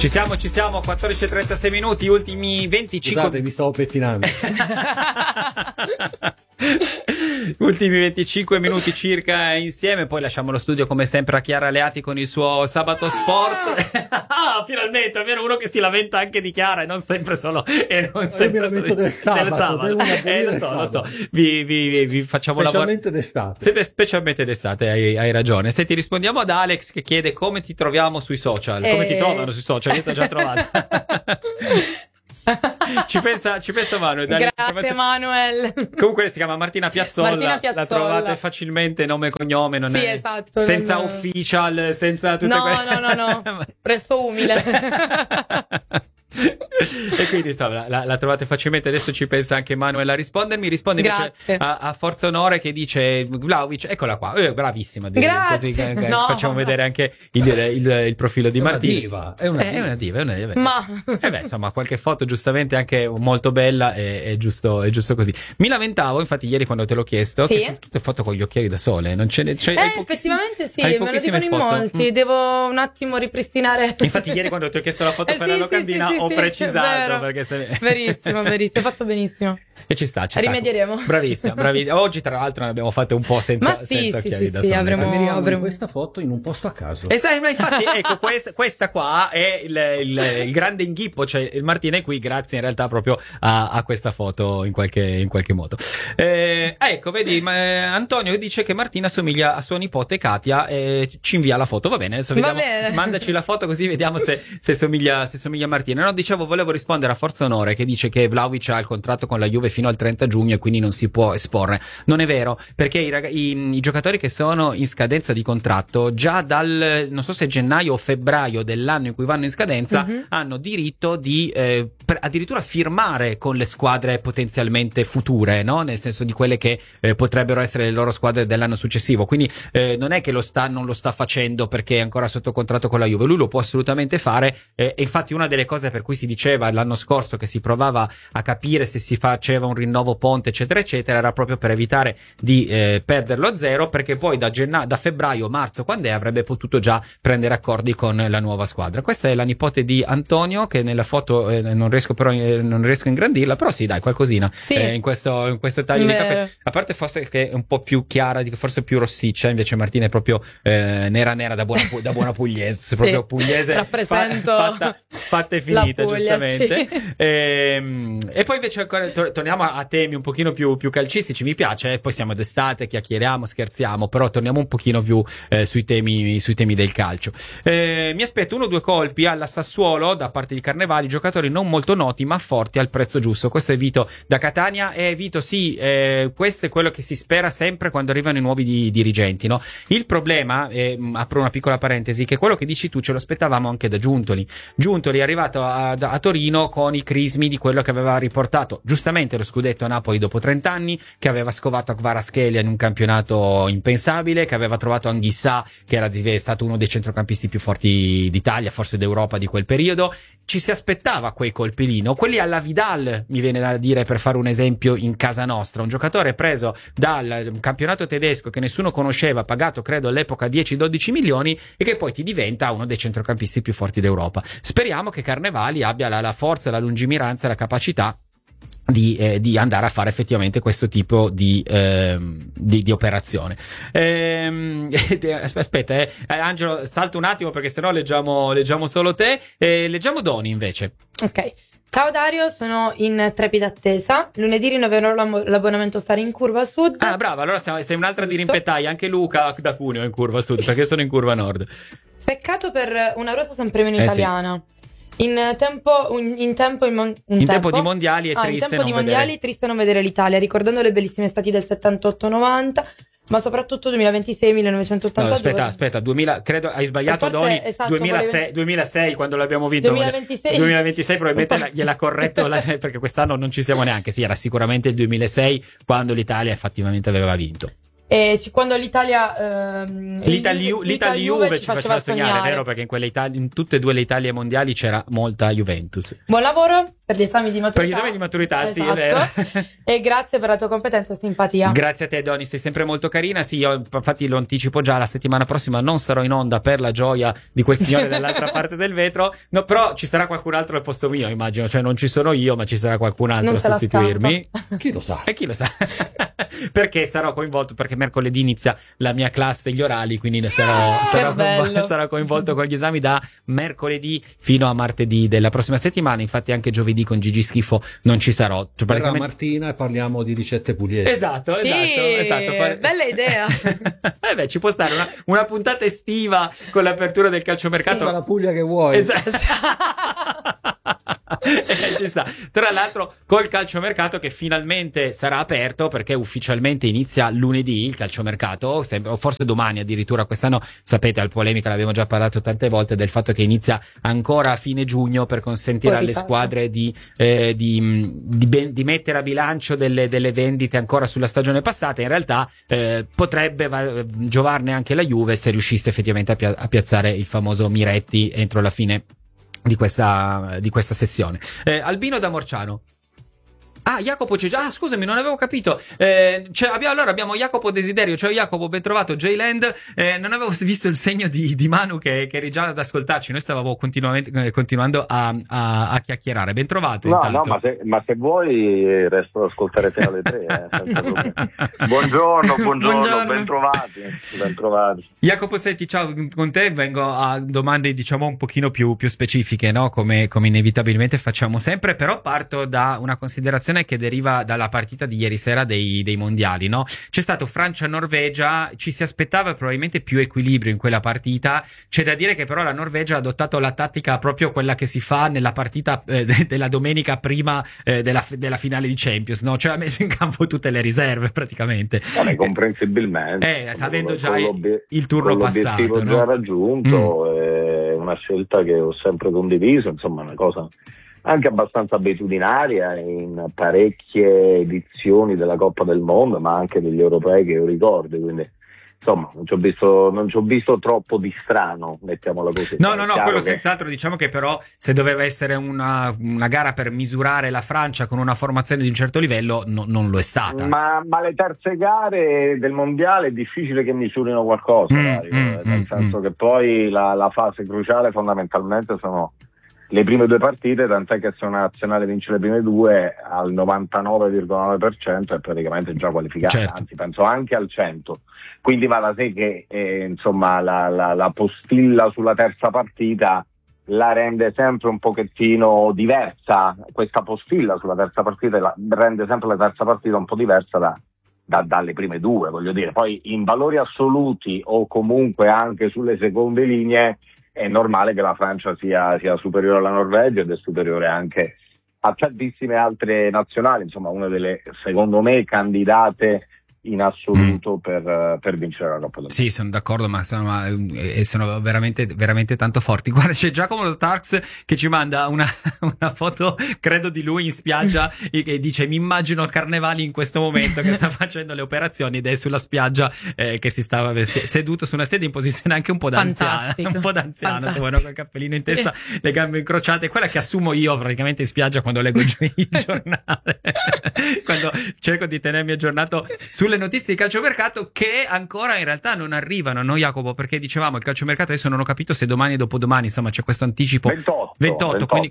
Ci siamo, 14:36 minuti, ultimi 25. Scusate, mi stavo pettinando. Ultimi 25 minuti circa insieme, poi lasciamo lo studio come sempre a Chiara Aleati con il suo Sabato Sport. Finalmente, almeno uno che si lamenta anche di Chiara e non sempre solo mi lamento del sabato. Lo so. Vi facciamo specialmente d'estate. Specialmente d'estate, hai ragione. Se ti rispondiamo ad Alex che chiede come ti troviamo sui social, come ti trovano sui social, io ti ho già trovato. Ci pensa Manuel. Grazie Manuel. Comunque si chiama Martina Piazzolla. La trovate facilmente, nome e cognome, non è esatto, senza official, senza tutte no. Presto umile. E quindi insomma la trovate facilmente. Adesso ci pensa anche Manuel a rispondermi. Risponde invece a Forza Onore che dice Vlahovic, eccola qua, bravissima, grazie. Così facciamo vedere anche il profilo di Martina. È una diva. Ma insomma qualche foto giustamente anche molto bella, è giusto così. Mi lamentavo infatti ieri quando te l'ho chiesto che sono tutte foto con gli occhiali da sole, non ce ne effettivamente sì, me lo dicono in molti. Devo un attimo ripristinare. Infatti ieri quando ti ho chiesto la foto per la locandina ho precisato, perché verissimo, hai fatto benissimo. E ci sta. Rimedieremo. Bravissima. Oggi tra l'altro ne abbiamo fatte un po' senza occhiali da sole. Avremo questa foto in un posto a caso. Ma infatti ecco questa qua è il grande inghippo, cioè il Martina è qui grazie in realtà proprio a questa foto in qualche modo. Ecco, vedi, Antonio dice che Martina somiglia a sua nipote Katia e ci invia la foto. Va bene, adesso vediamo. Mandaci la foto così vediamo se somiglia a Martina. No, dicevo, volevo rispondere a Forza Onore che dice che Vlahovic ha il contratto con la Juve fino al 30 giugno e quindi non si può esporre. Non è vero, perché i giocatori che sono in scadenza di contratto già dal, non so se gennaio o febbraio dell'anno in cui vanno in scadenza, hanno diritto di addirittura firmare con le squadre potenzialmente future, no? Nel senso di quelle che potrebbero essere le loro squadre dell'anno successivo. Quindi non è che non lo sta facendo perché è ancora sotto contratto con la Juve, lui lo può assolutamente fare, e infatti una delle cose per cui si diceva l'anno scorso che si provava a capire se si faceva un rinnovo ponte eccetera eccetera era proprio per evitare di perderlo a zero, perché poi da febbraio, marzo, quando avrebbe potuto già prendere accordi con la nuova squadra. Questa è la nipote di Antonio che nella foto non riesco a ingrandirla, però sì, dai, qualcosina in questo taglio di capelli, a parte forse che è un po' più chiara, forse più rossiccia, invece Martina è proprio nera da buona pugliese, se proprio pugliese rappresento fatta e finita, Puglia, giustamente. E poi invece ancora torniamo a temi un pochino più calcistici. Mi piace, poi siamo d'estate, chiacchieriamo, scherziamo, però torniamo un pochino più sui temi del calcio. Mi aspetto 1 o 2 colpi alla Sassuolo da parte di Carnevali, giocatori non molto noti ma forti al prezzo giusto. Questo è Vito da Catania. E Vito, sì, questo è quello che si spera sempre quando arrivano i nuovi dirigenti, no? Il problema, apro una piccola parentesi, che quello che dici tu ce lo aspettavamo anche da Giuntoli è arrivato a Torino con i crismi di quello che aveva riportato giustamente lo scudetto a Napoli dopo 30 anni, che aveva scovato Kvaratskhelia in un campionato impensabile, che aveva trovato Anghissà, che era stato uno dei centrocampisti più forti d'Italia, forse d'Europa di quel periodo. Ci si aspettava quei colpi lì, no? Quelli alla Vidal, mi viene da dire, per fare un esempio in casa nostra, un giocatore preso dal campionato tedesco che nessuno conosceva, pagato credo all'epoca 10-12 milioni e che poi ti diventa uno dei centrocampisti più forti d'Europa. Speriamo che Carnevali abbia la forza, la lungimiranza, la capacità di andare a fare effettivamente questo tipo di operazione. Aspetta, Angelo, salto un attimo perché sennò leggiamo solo te. Leggiamo Doni invece. Ok. Ciao Dario, sono in trepida attesa. Lunedì rinnoverò l'abbonamento Stare in Curva Sud. Ah, brava, allora sei un'altra di rimpetai. Anche Luca da Cuneo è in Curva Sud, perché sono in Curva Nord. Peccato per una rosa sempre meno italiana. Sì. In tempo di mondiali è triste non vedere l'Italia, ricordando le bellissime estati del 78-90, ma soprattutto 2026-1982. No, aspetta, 2000, credo hai sbagliato Doni, esatto, 2006 quando l'abbiamo vinto. 2026 probabilmente gliel'ha corretto perché quest'anno non ci siamo neanche. Sì, era sicuramente il 2006 quando l'Italia effettivamente aveva vinto. Quando l'Italia Juve ci faceva sognare, è vero, perché in tutte e due le Italie mondiali c'era molta Juventus. Buon lavoro per gli esami di maturità. Per gli esami di maturità, esatto. Sì, è vero. E grazie per la tua competenza e simpatia. Grazie a te, Doni, sei sempre molto carina. Sì, io infatti lo anticipo già, la settimana prossima non sarò in onda per la gioia di quel signore dall'altra parte del vetro, no, però ci sarà qualcun altro al posto mio, immagino, cioè non ci sono io, ma ci sarà qualcun altro a sostituirmi. Chi lo sa? E chi lo sa? Perché sarò coinvolto, perché mercoledì inizia la mia classe, gli orali, quindi sarò coinvolto con gli esami da mercoledì fino a martedì della prossima settimana. Infatti anche giovedì con Gigi Schifo non ci sarò. Cioè, praticamente... Martina e parliamo di ricette pugliesi. Esatto. Bella idea. Beh, ci può stare una puntata estiva con l'apertura del calciomercato. Sì, la Puglia che vuoi. Esatto. Ci sta. Tra l'altro col calciomercato che finalmente sarà aperto, perché ufficialmente inizia lunedì il calciomercato, o forse domani addirittura. Quest'anno sapete, al polemica l'abbiamo già parlato tante volte del fatto che inizia ancora a fine giugno per consentire alle squadre di mettere a bilancio delle vendite ancora sulla stagione passata. In realtà potrebbe giovarne anche la Juve se riuscisse effettivamente a piazzare il famoso Miretti entro la fine di questa sessione. Albino da Morciano. Ah, Jacopo c'è già. Ah, scusami, non avevo capito. Allora abbiamo Jacopo Desiderio. Ciao Jacopo, ben trovato. J-Land. Non avevo visto il segno di Manu che eri già ad ascoltarci. Noi stavamo continuando a chiacchierare. Ben trovato. No, ma se vuoi resto ad ascoltare fino alle 3. Buongiorno, ben trovati. Jacopo, senti, ciao, con te vengo a domande diciamo un pochino più specifiche, no? Come inevitabilmente facciamo sempre, però parto da una considerazione che deriva dalla partita di ieri sera dei mondiali, no? C'è stato Francia-Norvegia, ci si aspettava probabilmente più equilibrio in quella partita. C'è da dire che però la Norvegia ha adottato la tattica proprio quella che si fa nella partita della domenica prima della finale di Champions, no? Cioè ha messo in campo tutte le riserve praticamente. Comprensibilmente. Avendo già il turno passato, l'obiettivo già raggiunto, è una scelta che ho sempre condiviso, insomma, una cosa anche abbastanza abitudinaria in parecchie edizioni della Coppa del Mondo, ma anche degli europei che io ricordo, quindi insomma non ci ho visto troppo di strano, mettiamola così. No, quello senz'altro. Diciamo che però se doveva essere una gara per misurare la Francia con una formazione di un certo livello, non lo è stata. Ma le terze gare del mondiale è difficile che misurino qualcosa, nel senso che poi la fase cruciale fondamentalmente sono le prime due partite, tant'è che se una nazionale vince le prime due al 99,9% è praticamente già qualificata, certo. Anzi penso anche al 100%. Quindi va da sé che insomma la postilla sulla terza partita la rende sempre un pochettino diversa. Questa postilla sulla terza partita rende sempre la terza partita un po' diversa dalle prime due, voglio dire. Poi in valori assoluti o comunque anche sulle seconde linee è normale che la Francia sia superiore alla Norvegia ed è superiore anche a tantissime altre nazionali, insomma una delle, secondo me, candidate in assoluto per vincere la Coppa del Mondo. Sì, sono d'accordo, ma sono veramente, veramente tanto forti. Guarda, c'è Giacomo Tarx che ci manda una foto, credo, di lui in spiaggia e dice: mi immagino Carnevali in questo momento che sta facendo le operazioni ed è sulla spiaggia, che si stava seduto su una sedia in posizione anche un po' d'anziana, se vuoi, col cappellino in testa, le gambe incrociate, quella che assumo io praticamente in spiaggia quando leggo il giornale, quando cerco di tenermi aggiornato sulle notizie di calciomercato che ancora in realtà non arrivano, no Jacopo? Perché dicevamo il calciomercato, adesso non ho capito se domani o dopodomani, insomma c'è questo anticipo 28 quindi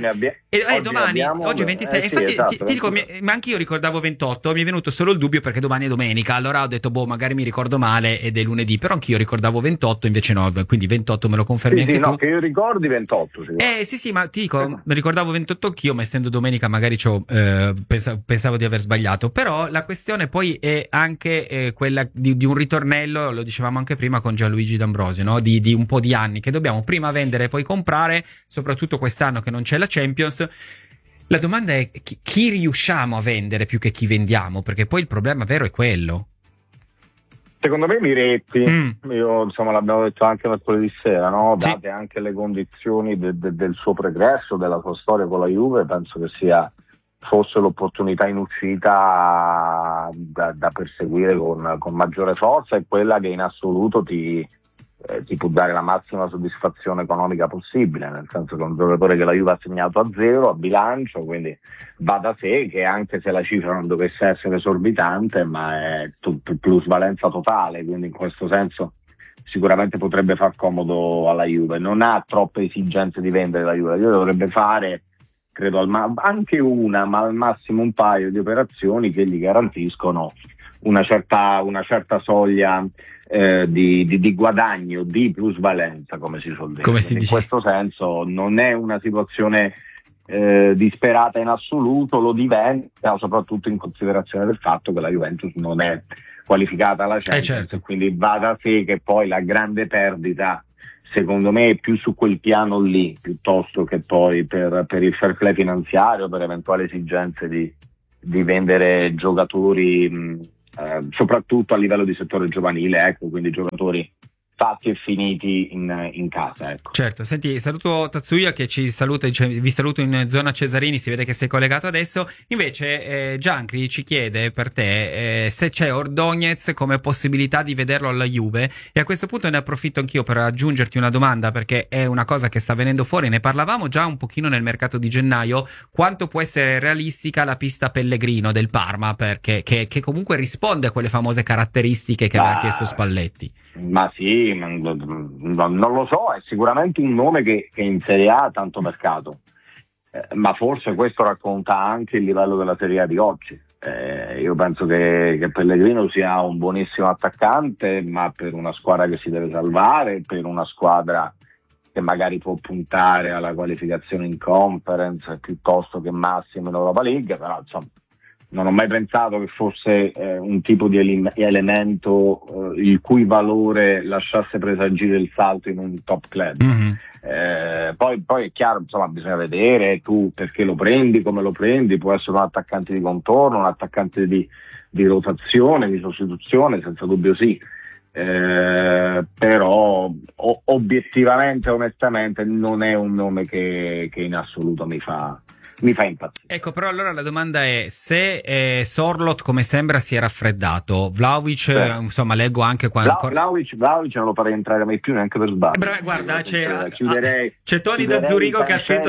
oggi è 26, infatti esatto, ti dico, ma anche io ricordavo 28, mi è venuto solo il dubbio perché domani è domenica, allora ho detto magari mi ricordo male ed è lunedì, però anch'io ricordavo 28, invece no, quindi 28 me lo confermi anche tu? No, che io ricordi 28 sì, ma ti dico, ricordavo 28 anch'io, ma essendo domenica magari pensavo di aver sbagliato. Però la questione poi è anche quella di un ritornello, lo dicevamo anche prima con Gianluigi D'Ambrosio, no? Di un po' di anni che dobbiamo prima vendere e poi comprare, soprattutto quest'anno che non c'è la Champions. La domanda è chi riusciamo a vendere più che chi vendiamo, perché poi il problema vero è quello. Secondo me Miretti, io insomma l'abbiamo detto anche mercoledì sera, no? Date anche le condizioni del suo progresso, della sua storia con la Juve, penso che fosse l'opportunità in uscita da perseguire con maggiore forza, e quella che in assoluto ti ti può dare la massima soddisfazione economica possibile, nel senso che è un giocatore che la Juve ha segnato a zero a bilancio, quindi va da sé che anche se la cifra non dovesse essere esorbitante, ma è plusvalenza totale, quindi in questo senso sicuramente potrebbe far comodo alla Juve. Non ha troppe esigenze di vendere la Juve dovrebbe fare, credo, anche una, ma al massimo un paio di operazioni che gli garantiscono una certa soglia di guadagno, di plusvalenza, come si suol dire. In questo senso non è una situazione disperata in assoluto, lo diventa soprattutto in considerazione del fatto che la Juventus non è qualificata alla Champions, certo. Quindi va da sé che poi la grande perdita secondo me è più su quel piano lì, piuttosto che poi per il fair play finanziario, per eventuali esigenze di vendere giocatori soprattutto a livello di settore giovanile, ecco, quindi giocatori fatti e finiti in casa, ecco. Certo, senti, saluto Tatsuya che ci saluta, dice, vi saluto in zona Cesarini, si vede che sei collegato adesso. Invece Giancri ci chiede per te se c'è Ordóñez come possibilità di vederlo alla Juve, e a questo punto ne approfitto anch'io per aggiungerti una domanda, perché è una cosa che sta venendo fuori, ne parlavamo già un pochino nel mercato di gennaio, quanto può essere realistica la pista Pellegrino del Parma, perché che comunque risponde a quelle famose caratteristiche che aveva chiesto Spalletti. Ma sì, non lo so, è sicuramente un nome che in Serie A ha tanto mercato, ma forse questo racconta anche il livello della Serie A di oggi. Io penso che Pellegrino sia un buonissimo attaccante, ma per una squadra che si deve salvare, per una squadra che magari può puntare alla qualificazione in Conference piuttosto che massimo in Europa League, però insomma non ho mai pensato che fosse un tipo di elemento il cui valore lasciasse presagire il salto in un top club. Mm-hmm. Poi è chiaro, insomma, bisogna vedere tu perché lo prendi, come lo prendi, può essere un attaccante di contorno, un attaccante di rotazione, di sostituzione, senza dubbio sì. Però obiettivamente, onestamente, non è un nome che in assoluto mi fa impazzire. Ecco, però allora la domanda è se Sorloth, come sembra, si è raffreddato, Vlahovic, insomma, leggo anche qua Vlahovic non lo farei entrare mai più neanche per sbaglio. Guarda, chiuderei, c'è Tony da Zurigo che ha scritto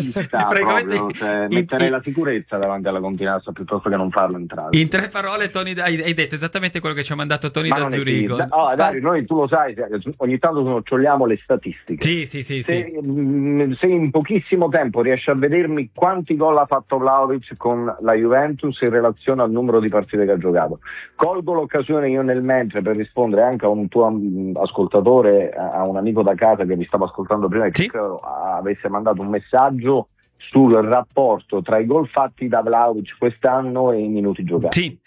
metterei la sicurezza davanti alla continenza piuttosto che non farlo entrare. In 3 parole hai detto esattamente quello che ci ha mandato Tony da Zurigo. Dario, noi, tu lo sai, ogni tanto snoccioliamo le statistiche. Sì. Se in pochissimo tempo riesci a vedermi quanti gol ha fatto Vlahovic con la Juventus in relazione al numero di partite che ha giocato. Colgo l'occasione io nel mentre per rispondere anche a un tuo ascoltatore, a un amico da casa che mi stava ascoltando prima e che credo avesse mandato un messaggio sul rapporto tra i gol fatti da Vlahovic quest'anno e i minuti giocati. Sì.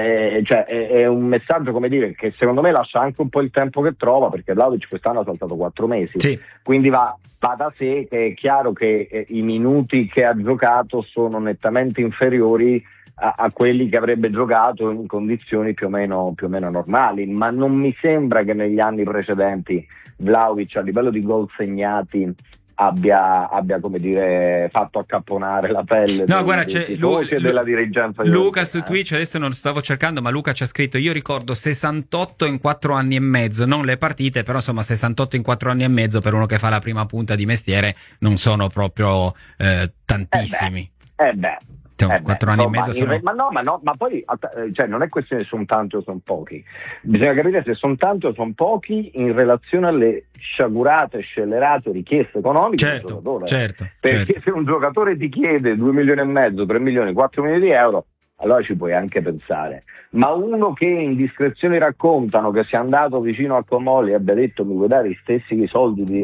È un messaggio, come dire, che secondo me lascia anche un po' il tempo che trova, perché Vlahovic quest'anno ha saltato 4 mesi, quindi va da sé che è chiaro che i minuti che ha giocato sono nettamente inferiori a quelli che avrebbe giocato in condizioni più o meno normali, ma non mi sembra che negli anni precedenti Vlahovic a livello di gol segnati abbia come dire fatto accapponare la pelle della dirigenza. Luca su Twitch, adesso non stavo cercando, ma Luca ci ha scritto: io ricordo 68 in 4 anni e mezzo, non le partite, però insomma 68 in 4 anni e mezzo per uno che fa la prima punta di mestiere non sono proprio tantissimi. 4 anni e mezzo sono... ma poi non è questione se sono tanti o sono pochi, bisogna capire se sono tanti o sono pochi in relazione alle sciagurate, scellerate richieste economiche del giocatore. Perché se un giocatore ti chiede 2 milioni e mezzo, 3 milioni, 4 milioni di euro, allora ci puoi anche pensare, ma uno che in indiscrezioni raccontano che sia andato vicino a Comoli e abbia detto mi vuoi dare gli stessi soldi di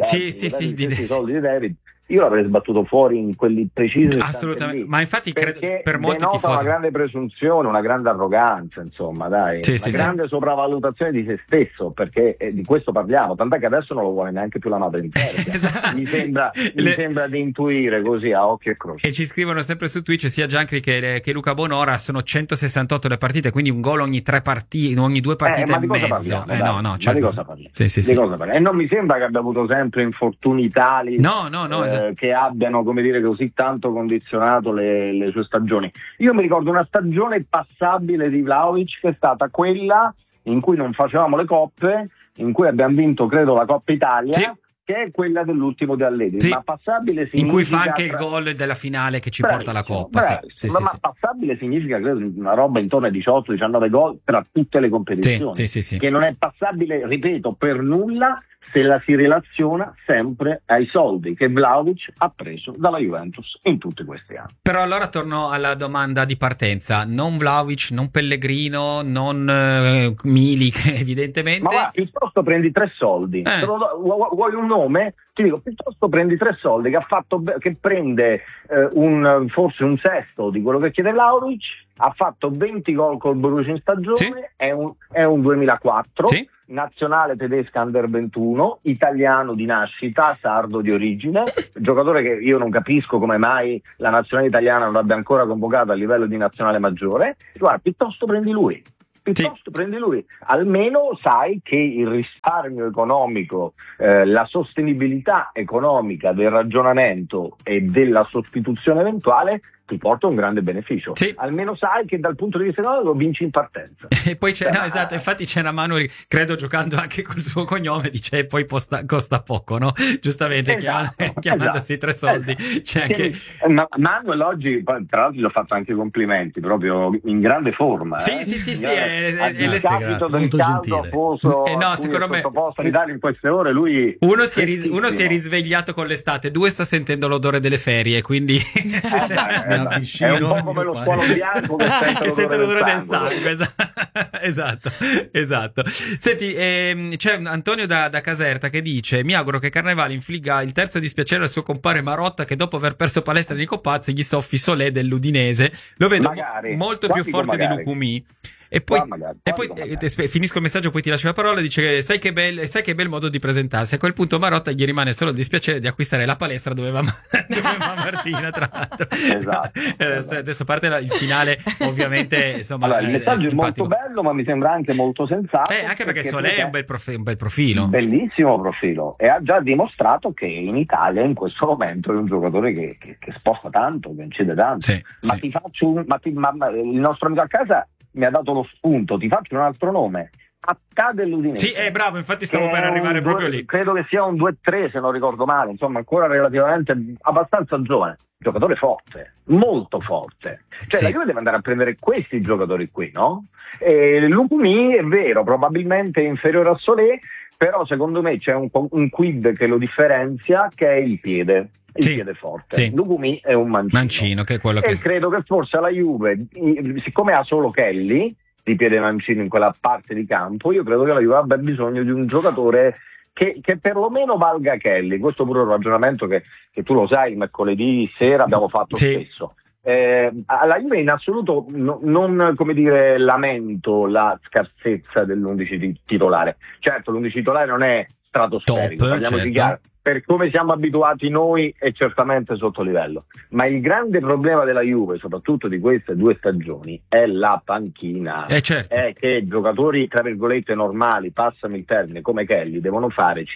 David, io l'avrei sbattuto fuori in quelli precisi. Assolutamente, ma infatti credo per molti tifosi una grande presunzione, una grande arroganza, insomma, dai, grande sopravvalutazione di se stesso, perché di questo parliamo, tant'è che adesso non lo vuole neanche più la madre in terra. Mi sembra di intuire così a occhio e croce. E ci scrivono sempre su Twitch sia Giancri che Luca Bonora, sono 168 le partite, quindi un gol ogni 2 partite e mezzo. Ma di cosa parliamo? E non mi sembra che abbia avuto sempre infortuni tali che abbiano, come dire, così tanto condizionato le sue stagioni. Io mi ricordo una stagione passabile di Vlahovic che è stata quella in cui non facevamo le coppe, in cui abbiamo vinto, credo, la Coppa Italia, sì, che è quella dell'ultimo di Allegri, sì, ma passabile significa... in cui fa anche il gol della finale che ci porta alla Coppa. Sì, ma passabile significa, credo, una roba intorno ai 18-19 gol tra tutte le competizioni, sì. che non è passabile, ripeto, per nulla se la si relaziona sempre ai soldi che Vlahovic ha preso dalla Juventus in tutti questi anni. Però allora torno alla domanda di partenza: non Vlahovic, non Pellegrino, non Milik, evidentemente. Ma va, piuttosto prendi 3 soldi. Vuoi un nome? Ti dico, piuttosto prendi 3 soldi che prende forse un sesto di quello che chiede Vlahovic, ha fatto 20 gol col Borussia in stagione, sì, è un 2004, sì, nazionale tedesca under 21, italiano di nascita, sardo di origine, giocatore che io non capisco come mai la nazionale italiana non l'abbia ancora convocato a livello di nazionale maggiore. Guarda, piuttosto prendi lui. Prendi lui, almeno sai che il risparmio economico, la sostenibilità economica del ragionamento e della sostituzione eventuale ti porta un grande beneficio. Sì. Almeno sai che dal punto di vista economico vinci in partenza. E poi esatto, infatti c'era Manuel, credo giocando anche col suo cognome, dice e poi costa poco, no? Giustamente, chiamandosi 3 soldi. C'è anche... Manuel oggi, tra l'altro, gli ho fatto anche complimenti, proprio in grande forma. Sì, il capito del caldo afoso secondo me l'Italia in queste ore, lui uno si è risvegliato con l'estate, 2 sta sentendo l'odore delle ferie, quindi è un po' come lo squalo bianco che sente l'odore del sangue. Esatto. Senti, c'è Antonio da Caserta che dice: mi auguro che Carnevale infligga il terzo dispiacere al suo compare Marotta, che dopo aver perso palestra di Copazzi gli soffi Solé dell'Udinese. Lo vedo molto più forte di Lucumí. E poi finisco il messaggio, poi ti lascio la parola. Dice: sai che bel modo di presentarsi. A quel punto Marotta gli rimane solo il dispiacere di acquistare la palestra dove va Martina, tra l'altro. Esatto. Adesso parte il finale, ovviamente. Insomma, allora, il messaggio è molto bello, ma mi sembra anche molto sensato. Anche perché Solé è un bel profilo. Bellissimo profilo, e ha già dimostrato che in Italia in questo momento è un giocatore che sposta tanto, che incide tanto. Ti faccio il nostro amico a casa mi ha dato lo spunto, ti faccio un altro nome: Attà dell'Udinese. Sì, è bravo, infatti stavo per arrivare proprio lì. Credo che sia un 2-3 se non ricordo male, insomma ancora relativamente abbastanza giovane, giocatore forte, molto forte. La Juve deve andare a prendere questi giocatori qui, no? Lucumí è vero, probabilmente è inferiore a Solé, però secondo me c'è un quid che lo differenzia, che è il piede. Piede forte. Lucumí è un mancino, che è quello che... E credo che forse alla Juve, siccome ha solo Kelly di piede mancino in quella parte di campo, io credo che la Juve abbia bisogno di un giocatore che perlomeno valga Kelly. Questo pure è un ragionamento che tu lo sai, il mercoledì sera abbiamo fatto spesso. Alla Juve in assoluto non come dire lamento la scarsezza dell'11 titolare. Certo, l'11 titolare non è stratosferico, parliamoci chiaro. Per come siamo abituati noi è certamente sotto livello, ma il grande problema della Juve, soprattutto di queste 2 stagioni, è la panchina. Certo. È che giocatori tra virgolette normali, passami il termine, come Kelly, devono fare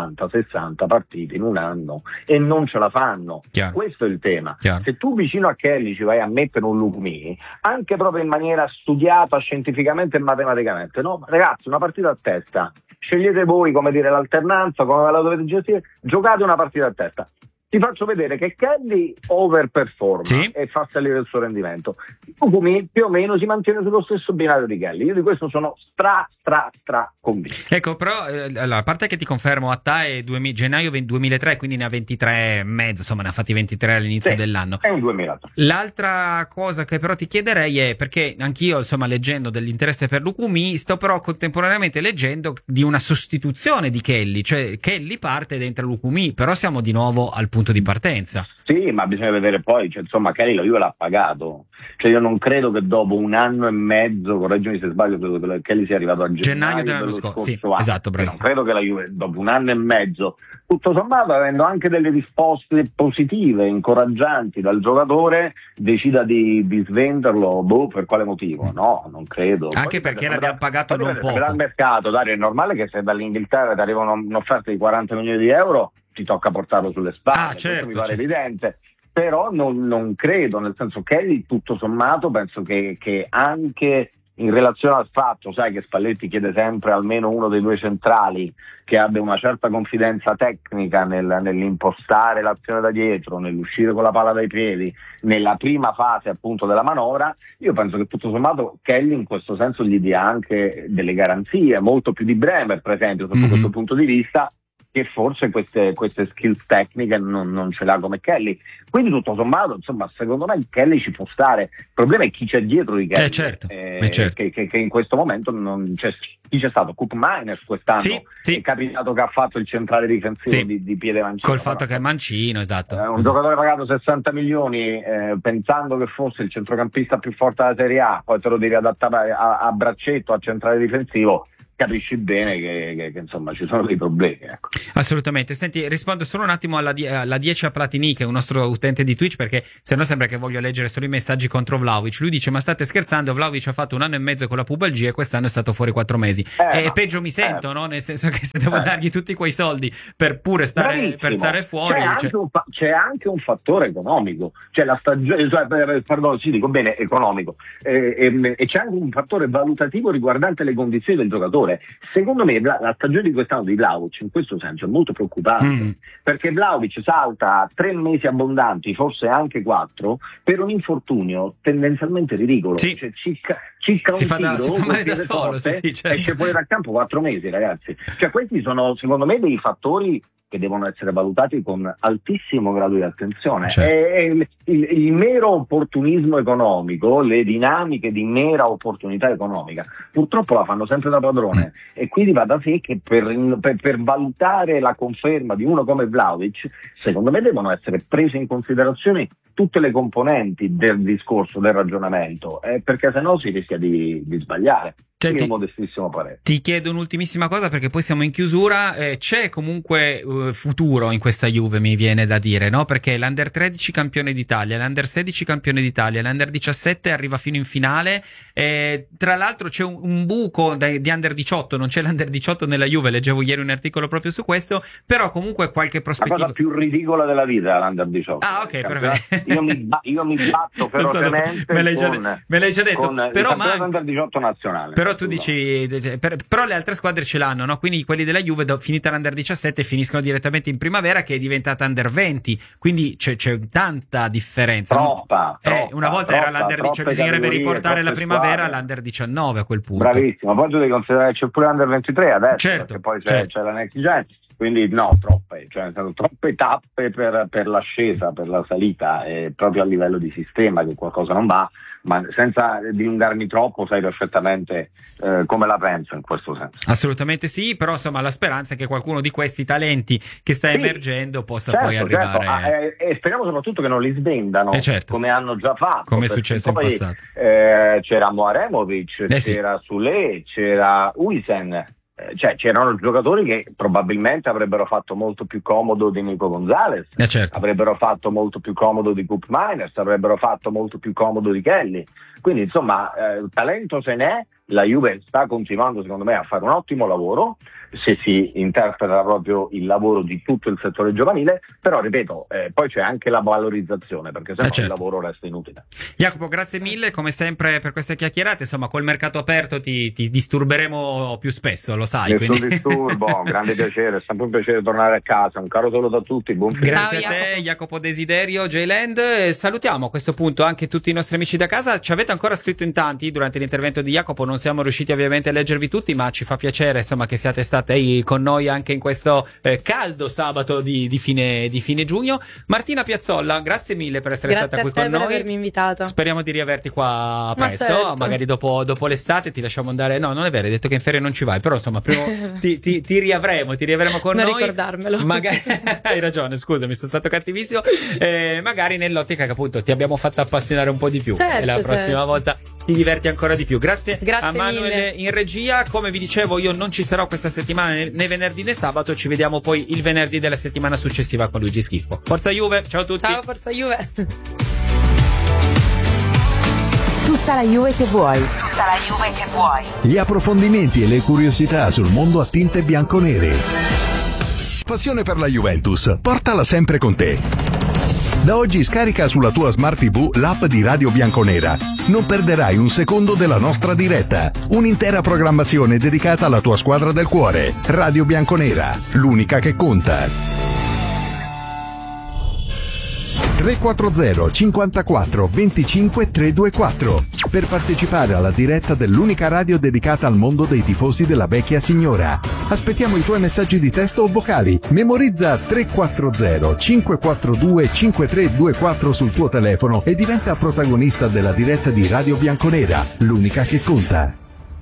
50-60 partite in un anno e non ce la fanno. Chiaro. Questo è il tema. Chiaro. Se tu vicino a Kelly ci vai a mettere un Lucumí, anche proprio in maniera studiata scientificamente e matematicamente, no? Ragazzi, una partita a testa, scegliete voi come dire l'alternanza, come la dovete gestire, giocate una partita a testa. Ti faccio vedere che Kelly overperforma e fa salire il suo rendimento. Lucumí più o meno si mantiene sullo stesso binario di Kelly. Io di questo sono stra convinto. Ecco, però allora, a parte che ti confermo, Attà è gennaio 2003, quindi ne ha 23 e mezzo, insomma ne ha fatti 23 all'inizio dell'anno. È un 2003. L'altra cosa che però ti chiederei è, perché anch'io insomma leggendo dell'interesse per Lucumí, sto però contemporaneamente leggendo di una sostituzione di Kelly, cioè Kelly parte dentro Lucumí, però siamo di nuovo al punto di partenza. Sì, ma bisogna vedere poi, insomma, Kelly la Juve l'ha pagato. Io non credo che dopo un anno e mezzo, correggimi se sbaglio, credo che Kelly sia arrivato a gennaio dello scorso anno. Esatto, bravissimo. Non credo che la Juve dopo un anno e mezzo, tutto sommato avendo anche delle risposte positive, incoraggianti dal giocatore, decida di svenderlo, per quale motivo? No, non credo. Anche poi perché l'abbiamo pagato non poco. Dal mercato, Dario, è normale che se dall'Inghilterra ti arriva un'offerta di 40 milioni di euro ti tocca portarlo sulle spalle, certo, mi pare evidente. Però non credo, nel senso, Kelly tutto sommato penso che anche in relazione al fatto, sai, che Spalletti chiede sempre almeno uno dei due centrali che abbia una certa confidenza tecnica nell'impostare l'azione da dietro, nell'uscire con la palla dai piedi, nella prima fase appunto della manovra, io penso che tutto sommato Kelly in questo senso gli dia anche delle garanzie, molto più di Bremer per esempio sotto questo punto di vista, che forse queste skills tecniche non ce l'ha come Kelly. Quindi tutto sommato, insomma, secondo me Kelly ci può stare. Il problema è chi c'è dietro di Kelly, certo. Che in questo momento non c'è. Chi c'è stato? Coop Miners quest'anno, sì. È capitato che ha fatto il centrale difensivo di piede mancino. Col fatto che è mancino, esatto. Un giocatore pagato 60 milioni pensando che fosse il centrocampista più forte della Serie A, poi te lo devi adattare a braccetto, a centrale difensivo, capisci bene che insomma ci sono dei problemi, ecco. Assolutamente. Senti, rispondo solo un attimo alla 10 a Platini, che è un nostro utente di Twitch, perché sennò sembra che voglio leggere solo i messaggi contro Vlahovic. Lui dice: ma state scherzando, Vlahovic ha fatto 1 anno e mezzo con la pubalgia e quest'anno è stato fuori 4 mesi. E peggio mi sento, no? Nel senso che se devo dargli tutti quei soldi per pure stare fuori, c'è anche un fattore economico, cioè la stagione, pardon, sì, dico bene, economico, e c'è anche un fattore valutativo riguardante le condizioni del giocatore. Secondo me la stagione di quest'anno di Vlahovic in questo senso è molto preoccupante, perché Vlahovic salta 3 mesi abbondanti, forse anche 4, per un infortunio tendenzialmente ridicolo. Sì. Cioè, cicca si un fa tiro, male da solo, sì, certo. Esce fuori dal campo 4 mesi, ragazzi. Cioè questi sono secondo me dei fattori che devono essere valutati con altissimo grado di attenzione. Certo. Il mero opportunismo economico, le dinamiche di mera opportunità economica purtroppo la fanno sempre da padrone, e quindi va da sé che per valutare la conferma di uno come Vlahovic, secondo me devono essere prese in considerazione tutte le componenti del discorso, del ragionamento, perché sennò si rischia di sbagliare. Quindi un modestissimo parere. Ti chiedo un'ultimissima cosa, perché poi siamo in chiusura. C'è comunque futuro in questa Juve, mi viene da dire, no? Perché l'Under 13 campione d'Italia, l'Under 16 campione d'Italia, l'Under 17 arriva fino in finale. Tra l'altro c'è un buco di Under 18, non c'è l'Under 18 nella Juve, leggevo ieri un articolo proprio su questo, però comunque qualche prospettiva. La cosa più ridicola della vita è l'Under 18. Ah, ok, perfetto. Io mi batto ferocemente me l'hai già detto, però l'Under 18 nazionale. Però tu dici, però le altre squadre ce l'hanno, no? Quindi quelli della Juve, finita l'Under 17, finiscono direttamente in primavera, che è diventata Under 20, quindi c'è tanta differenza. Troppa, una volta era l'Under 18, bisognerebbe riportare la primavera all'Under 19 a quel punto. Bravissimo, poi tu devi considerare che c'è pure l'Under 23 adesso, certo, perché poi c'è la Next Gen. Quindi no, troppe, cioè sono troppe tappe per l'ascesa, per la salita, proprio a livello di sistema che qualcosa non va, ma senza dilungarmi troppo sai perfettamente come la penso in questo senso. Assolutamente sì, però insomma la speranza è che qualcuno di questi talenti che sta emergendo possa poi arrivare. E speriamo soprattutto che non li svendano, certo, come hanno già fatto. Come è successo in passato. C'era Moaremovic, c'era Sule, c'era Uisen. Cioè c'erano giocatori che probabilmente avrebbero fatto molto più comodo di Nico Gonzalez, certo, avrebbero fatto molto più comodo di Coop Miners, avrebbero fatto molto più comodo di Kelly. Quindi insomma talento se n'è, la Juve sta continuando secondo me a fare un ottimo lavoro se si interpreta proprio il lavoro di tutto il settore giovanile, però ripeto, poi c'è anche la valorizzazione, perché se no certo, il lavoro resta inutile. Jacopo, grazie mille come sempre per queste chiacchierate, insomma col mercato aperto ti disturberemo più spesso, lo sai. Nessun disturbo, grande piacere, è sempre un piacere tornare a casa, un caro saluto a tutti, buon fine. Grazie a te Jacopo Desiderio, J-Land. Salutiamo a questo punto anche tutti i nostri amici da casa. Ci avete ancora scritto in tanti durante l'intervento di Jacopo, non siamo riusciti ovviamente a leggervi tutti, ma ci fa piacere insomma che siate state con noi anche in questo caldo sabato di fine giugno. Martina Piazzolla, grazie mille per essere stata qui con noi. Grazie per avermi invitato. Speriamo di riaverti qua presto, certo, magari dopo l'estate ti lasciamo andare. No, non è vero, hai detto che in ferie non ci vai, però insomma prima ti riavremo con non noi. Ricordarmelo. Magari hai ragione, scusa, mi sono stato cattivissimo. Magari nell'ottica che appunto ti abbiamo fatto appassionare un po' di più, certo, e la prossima volta ti diverti ancora di più. Grazie a Manuel mille. In regia. Come vi dicevo, io non ci sarò questa settimana né venerdì né sabato, ci vediamo poi il venerdì della settimana successiva con Luigi Schiffo. Forza Juve, ciao a tutti. Ciao, forza Juve. Tutta la Juve che vuoi. Tutta la Juve che vuoi. Gli approfondimenti e le curiosità sul mondo a tinte bianconere. Passione per la Juventus, portala sempre con te. Da oggi scarica sulla tua Smart TV l'app di Radio Bianconera. Non perderai un secondo della nostra diretta. Un'intera programmazione dedicata alla tua squadra del cuore. Radio Bianconera, l'unica che conta. 340 54 25 324 per partecipare alla diretta dell'unica radio dedicata al mondo dei tifosi della vecchia signora. Aspettiamo i tuoi messaggi di testo o vocali. Memorizza 340 542 5324 sul tuo telefono e diventa protagonista della diretta di Radio Bianconera, l'unica che conta.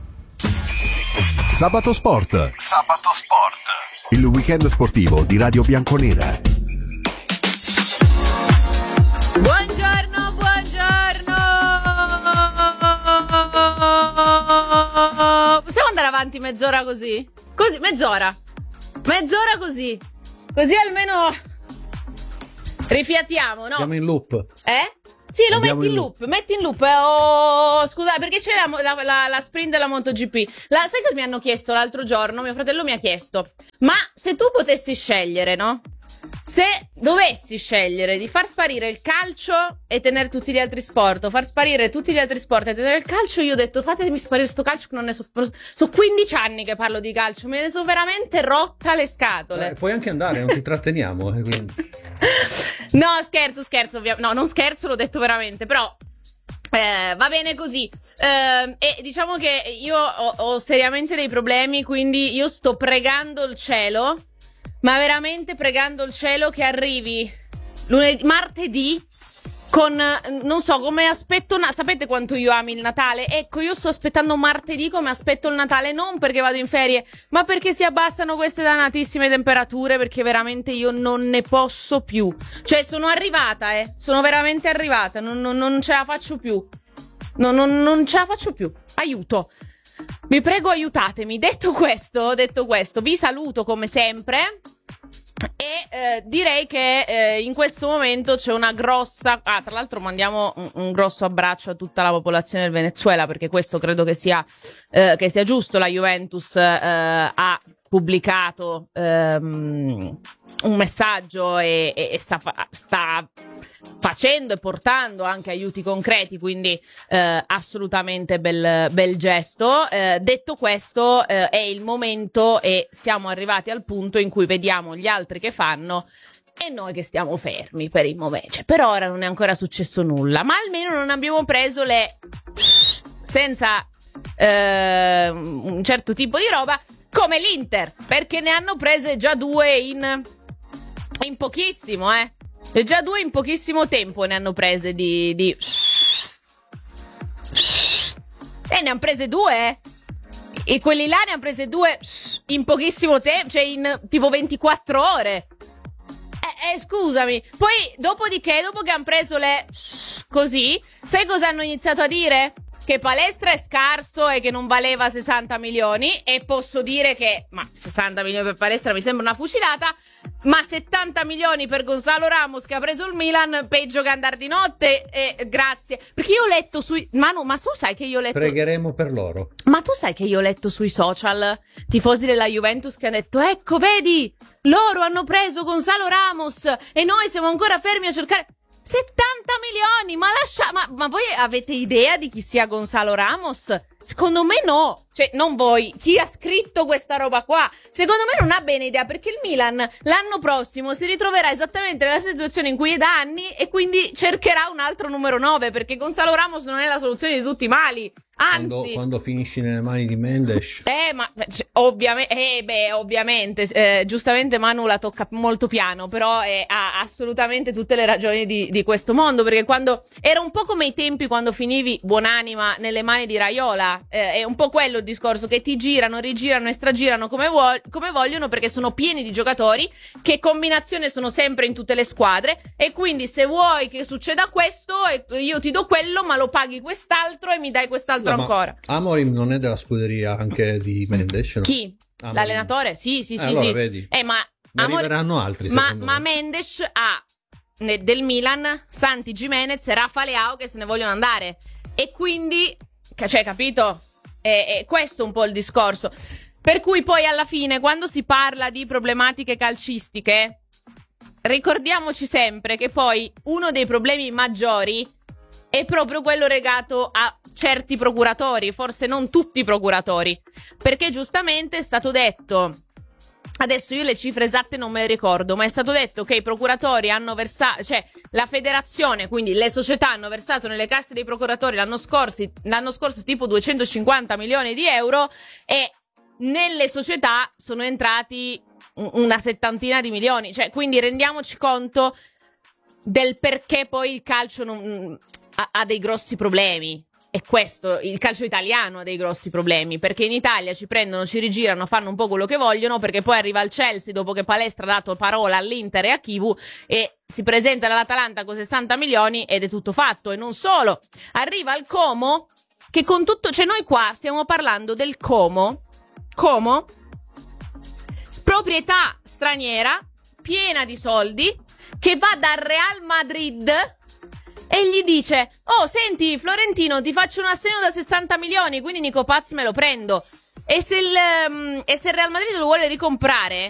Sabato Sport. Il weekend sportivo di Radio Bianconera. Buongiorno. Possiamo andare avanti mezz'ora così? Così, mezz'ora così. Così almeno rifiatiamo, no? Andiamo in loop. Sì, lo metti in loop. Scusa, perché c'è la sprint della MotoGP. Sai cosa mi hanno chiesto l'altro giorno? Mio fratello mi ha chiesto: ma se tu potessi scegliere, no? Se dovessi scegliere di far sparire il calcio e tenere tutti gli altri sport, o far sparire tutti gli altri sport e tenere il calcio, io ho detto fatemi sparire sto calcio che non ne so 15 anni che parlo di calcio, me ne sono veramente rotta le scatole. Puoi anche andare, non ti tratteniamo. Quindi. No, scherzo, no, non scherzo, l'ho detto veramente, però va bene così. E diciamo che io ho seriamente dei problemi, quindi io sto pregando il cielo, ma veramente pregando il cielo che arrivi martedì con, non so, come aspetto, sapete quanto io ami il Natale? Ecco, io sto aspettando martedì come aspetto il Natale, non perché vado in ferie, ma perché si abbassano queste dannatissime temperature, perché veramente io non ne posso più. Cioè, sono arrivata, sono veramente arrivata, non ce la faccio più. Non ce la faccio più. Aiuto. Vi prego, aiutatemi. Detto questo, vi saluto come sempre. E direi che in questo momento c'è una grossa... tra l'altro mandiamo un grosso abbraccio a tutta la popolazione del Venezuela, perché questo credo che sia giusto. La Juventus ha pubblicato un messaggio e sta facendo e portando anche aiuti concreti, quindi assolutamente bel gesto. Detto questo, è il momento e siamo arrivati al punto in cui vediamo gli altri che fanno e noi che stiamo fermi per il momento. Cioè, per ora non è ancora successo nulla, ma almeno non abbiamo preso le senza un certo tipo di roba come l'Inter, perché ne hanno prese già due in pochissimo, già due in pochissimo tempo ne hanno prese e ne hanno prese due, e quelli là ne hanno prese due in pochissimo tempo, cioè in tipo 24 ore. Scusami. Poi dopo che hanno preso le così, sai cosa hanno iniziato a dire? Che Palestra è scarso e che non valeva 60 milioni, e posso dire che 60 milioni per Palestra mi sembra una fucilata, ma 70 milioni per Gonzalo Ramos che ha preso il Milan, peggio che andare di notte, grazie. Perché io ho letto sui... Manu, ma tu sai che io ho letto... Pregheremo per loro. Ma tu sai che io ho letto sui social tifosi della Juventus che hanno detto: ecco, vedi, loro hanno preso Gonzalo Ramos e noi siamo ancora fermi a cercare... 70 milioni, ma voi avete idea di chi sia Gonzalo Ramos? Secondo me no, cioè non voi, chi ha scritto questa roba qua, secondo me non ha bene idea, perché il Milan l'anno prossimo si ritroverà esattamente nella situazione in cui è da anni e quindi cercherà un altro numero 9, perché Gonzalo Ramos non è la soluzione di tutti i mali. Anzi, quando finisci nelle mani di Mendes, ovviamente, giustamente Manu la tocca molto piano, però ha assolutamente tutte le ragioni di questo mondo, perché quando era un po' come i tempi quando finivi buonanima nelle mani di Raiola, è un po' quello il discorso, che ti girano, rigirano e stragirano come vogliono, perché sono pieni di giocatori che combinazione sono sempre in tutte le squadre, e quindi se vuoi che succeda questo io ti do quello, ma lo paghi quest'altro e mi dai quest'altro ancora. Amorim non è della scuderia anche di Mendes, no? Chi? Amorim. L'allenatore? Sì. Allora, vedi. Ma arriveranno altri, ma Mendes ha del Milan Santi Gimenez e Rafa Leao che se ne vogliono andare, e quindi, cioè, capito? È questo un po' il discorso, per cui poi alla fine quando si parla di problematiche calcistiche ricordiamoci sempre che poi uno dei problemi maggiori è proprio quello legato a certi procuratori, forse non tutti i procuratori, perché giustamente è stato detto, adesso io le cifre esatte non me le ricordo, ma è stato detto che i procuratori hanno versato, cioè la federazione, quindi le società hanno versato nelle casse dei procuratori l'anno scorso tipo 250 milioni di euro e nelle società sono entrati una settantina di milioni, cioè quindi rendiamoci conto del perché poi il calcio ha dei grossi problemi. E questo, il calcio italiano ha dei grossi problemi, perché in Italia ci prendono, ci rigirano, fanno un po' quello che vogliono, perché poi arriva il Chelsea dopo che Palestra ha dato parola all'Inter e a Chivu e si presenta all'Atalanta con 60 milioni ed è tutto fatto. E non solo, arriva il Como, che con tutto, cioè noi qua stiamo parlando del Como, proprietà straniera, piena di soldi, che va dal Real Madrid e gli dice: oh, senti Florentino, ti faccio un assegno da 60 milioni, quindi Nico Paz me lo prendo. E se il Real Madrid lo vuole ricomprare,